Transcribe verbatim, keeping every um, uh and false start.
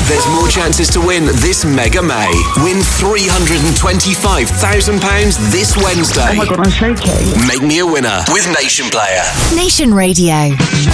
There's more chances to win this Mega May. Win three hundred twenty-five thousand pounds this Wednesday. Oh my God, I'm shaking. Make me a winner with Nation Player. Nation Radio.